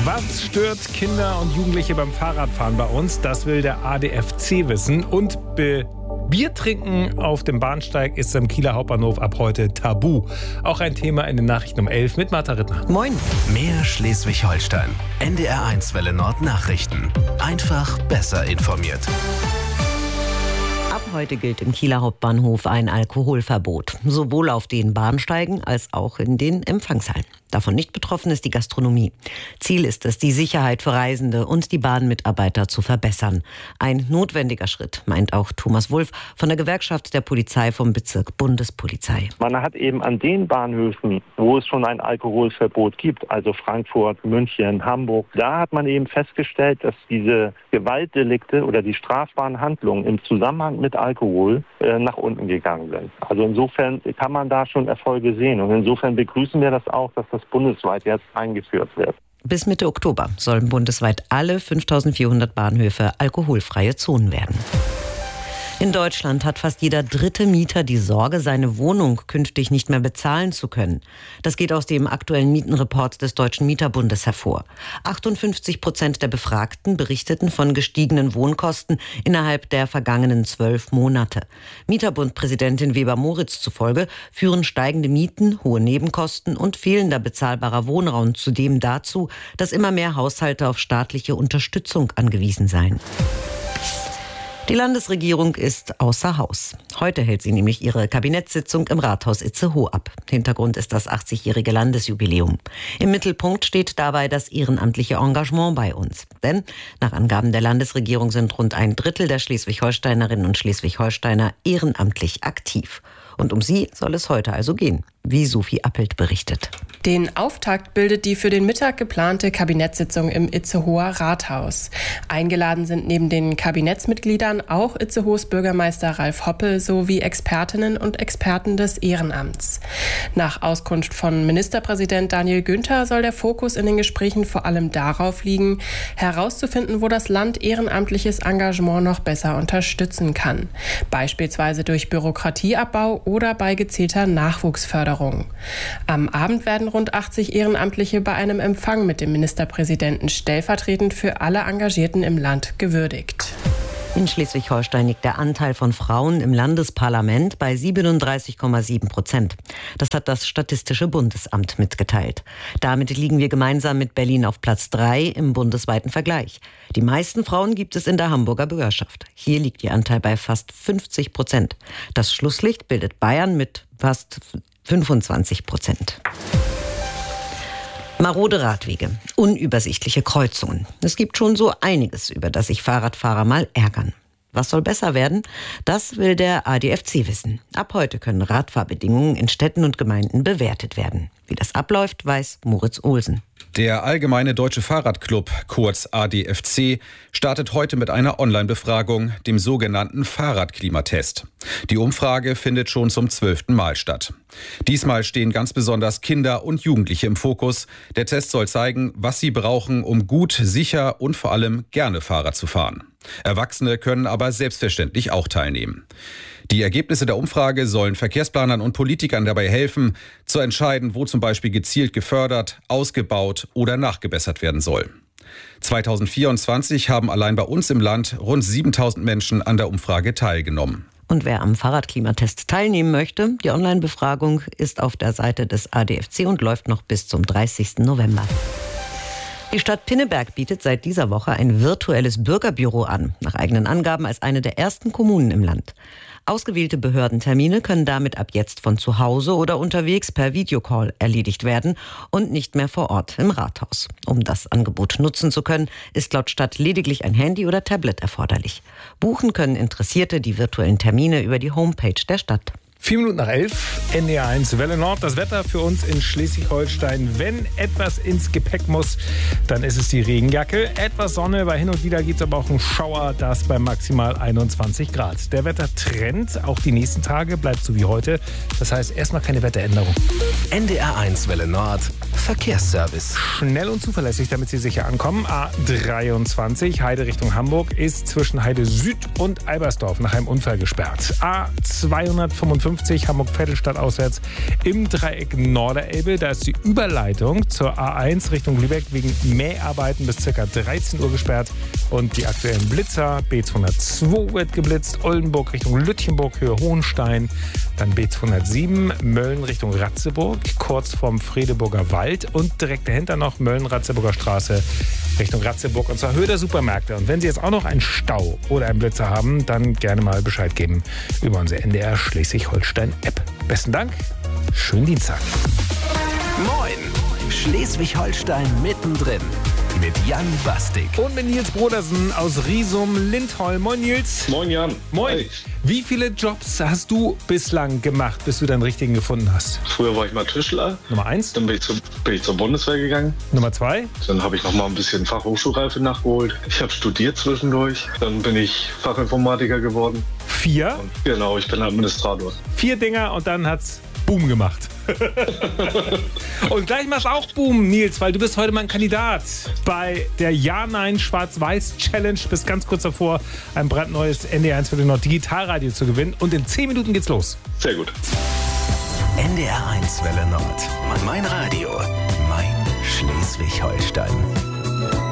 Was stört Kinder und Jugendliche beim Fahrradfahren bei uns? Das will der ADFC wissen. Und Bier trinken auf dem Bahnsteig ist am Kieler Hauptbahnhof ab heute tabu. Auch ein Thema in den Nachrichten um 11 mit Martha Rittner. Moin. Mehr Schleswig-Holstein. NDR1 Welle Nord Nachrichten. Einfach besser informiert. Ab heute gilt im Kieler Hauptbahnhof ein Alkoholverbot. Sowohl auf den Bahnsteigen als auch in den Empfangshallen. Davon nicht betroffen ist die Gastronomie. Ziel ist es, die Sicherheit für Reisende und die Bahnmitarbeiter zu verbessern. Ein notwendiger Schritt, meint auch Thomas Wulff von der Gewerkschaft der Polizei vom Bezirk Bundespolizei. Man hat eben an den Bahnhöfen, wo es schon ein Alkoholverbot gibt, also Frankfurt, München, Hamburg, da hat man eben festgestellt, dass diese Gewaltdelikte oder die strafbaren Handlungen im Zusammenhang mit Alkohol nach unten gegangen sind. Also insofern kann man da schon Erfolge sehen. Und insofern begrüßen wir das auch, dass das bundesweit jetzt eingeführt wird. Bis Mitte Oktober sollen bundesweit alle 5400 Bahnhöfe alkoholfreie Zonen werden. In Deutschland hat fast jeder dritte Mieter die Sorge, seine Wohnung künftig nicht mehr bezahlen zu können. Das geht aus dem aktuellen Mietenreport des Deutschen Mieterbundes hervor. 58% der Befragten berichteten von gestiegenen Wohnkosten innerhalb der vergangenen 12 Monate. Mieterbund-Präsidentin Weber-Moritz zufolge führen steigende Mieten, hohe Nebenkosten und fehlender bezahlbarer Wohnraum zudem dazu, dass immer mehr Haushalte auf staatliche Unterstützung angewiesen seien. Die Landesregierung ist außer Haus. Heute hält sie nämlich ihre Kabinettssitzung im Rathaus Itzehoe ab. Hintergrund ist das 80-jährige Landesjubiläum. Im Mittelpunkt steht dabei das ehrenamtliche Engagement bei uns. Denn nach Angaben der Landesregierung sind rund ein Drittel der Schleswig-Holsteinerinnen und Schleswig-Holsteiner ehrenamtlich aktiv. Und um sie soll es heute also gehen, wie Sophie Appelt berichtet. Den Auftakt bildet die für den Mittag geplante Kabinettssitzung im Itzehoer Rathaus. Eingeladen sind neben den Kabinettsmitgliedern auch Itzehoes Bürgermeister Ralf Hoppe sowie Expertinnen und Experten des Ehrenamts. Nach Auskunft von Ministerpräsident Daniel Günther soll der Fokus in den Gesprächen vor allem darauf liegen, herauszufinden, wo das Land ehrenamtliches Engagement noch besser unterstützen kann. Beispielsweise durch Bürokratieabbau oder bei gezielter Nachwuchsförderung. Am Abend werden rund 80 Ehrenamtliche bei einem Empfang mit dem Ministerpräsidenten stellvertretend für alle Engagierten im Land gewürdigt. In Schleswig-Holstein liegt der Anteil von Frauen im Landesparlament bei 37,7%. Das hat das Statistische Bundesamt mitgeteilt. Damit liegen wir gemeinsam mit Berlin auf Platz 3 im bundesweiten Vergleich. Die meisten Frauen gibt es in der Hamburger Bürgerschaft. Hier liegt ihr Anteil bei fast 50%. Das Schlusslicht bildet Bayern mit fast 25%. Marode Radwege, unübersichtliche Kreuzungen. Es gibt schon so einiges, über das sich Fahrradfahrer mal ärgern. Was soll besser werden? Das will der ADFC wissen. Ab heute können Radfahrbedingungen in Städten und Gemeinden bewertet werden. Wie das abläuft, weiß Moritz Olsen. Der Allgemeine Deutsche Fahrradclub, kurz ADFC, startet heute mit einer Online-Befragung, dem sogenannten Fahrradklimatest. Die Umfrage findet schon zum 12. Mal statt. Diesmal stehen ganz besonders Kinder und Jugendliche im Fokus. Der Test soll zeigen, was sie brauchen, um gut, sicher und vor allem gerne Fahrrad zu fahren. Erwachsene können aber selbstverständlich auch teilnehmen. Die Ergebnisse der Umfrage sollen Verkehrsplanern und Politikern dabei helfen, zu entscheiden, wo zum Beispiel gezielt gefördert, ausgebaut oder nachgebessert werden soll. 2024 haben allein bei uns im Land rund 7.000 Menschen an der Umfrage teilgenommen. Und wer am Fahrradklimatest teilnehmen möchte, die Online-Befragung ist auf der Seite des ADFC und läuft noch bis zum 30. November. Die Stadt Pinneberg bietet seit dieser Woche ein virtuelles Bürgerbüro an, nach eigenen Angaben als eine der ersten Kommunen im Land. Ausgewählte Behördentermine können damit ab jetzt von zu Hause oder unterwegs per Videocall erledigt werden und nicht mehr vor Ort im Rathaus. Um das Angebot nutzen zu können, ist laut Stadt lediglich ein Handy oder Tablet erforderlich. Buchen können Interessierte die virtuellen Termine über die Homepage der Stadt. 11:04, NDR1 Welle Nord. Das Wetter für uns in Schleswig-Holstein. Wenn etwas ins Gepäck muss, dann ist es die Regenjacke. Etwas Sonne, weil hin und wieder gibt es aber auch einen Schauer, das bei maximal 21 Grad. Der Wettertrend, auch die nächsten Tage, bleibt so wie heute. Das heißt, erstmal keine Wetteränderung. NDR1 Welle Nord, Verkehrsservice. Schnell und zuverlässig, damit Sie sicher ankommen. A23, Heide Richtung Hamburg, ist zwischen Heide Süd und Albersdorf nach einem Unfall gesperrt. A255 A52 Hamburg-Vettelstadt auswärts im Dreieck Norderelbe. Da ist die Überleitung zur A1 Richtung Lübeck wegen Mäharbeiten bis ca. 13 Uhr gesperrt. Und die aktuellen Blitzer, B202 wird geblitzt, Oldenburg Richtung Lütchenburg, Höhe Hohenstein. Dann B207 Mölln Richtung Ratzeburg, kurz vorm Fredeburger Wald. Und direkt dahinter noch Mölln-Ratzeburger Straße Richtung Ratzeburg, und zwar Höhe der Supermärkte. Und wenn Sie jetzt auch noch einen Stau oder einen Blitzer haben, dann gerne mal Bescheid geben über unsere NDR Schleswig-Holstein-App. Besten Dank, schönen Dienstag. Moin, Schleswig-Holstein mittendrin mit Jan Bastik. Und mit Nils Brodersen aus Riesum-Lindholm. Moin Nils. Moin Jan. Moin. Hi. Wie viele Jobs hast du bislang gemacht, bis du deinen richtigen gefunden hast? Früher war ich mal Tischler. Nummer 1. Dann bin ich zur Bundeswehr gegangen. Nummer 2. Dann habe ich noch mal ein bisschen Fachhochschulreife nachgeholt. Ich habe studiert zwischendurch. Dann bin ich Fachinformatiker geworden. 4. Und genau, ich bin Administrator. 4 Dinger und dann hat's Boom gemacht. Und gleich machst auch Boom, Nils, weil du bist heute mein Kandidat bei der Ja-Nein-Schwarz-Weiß-Challenge. Bist ganz kurz davor, ein brandneues NDR1 Welle Nord Digitalradio zu gewinnen. Und in 10 Minuten geht's los. Sehr gut. NDR1 Welle Nord. Mein Radio. Mein Schleswig-Holstein.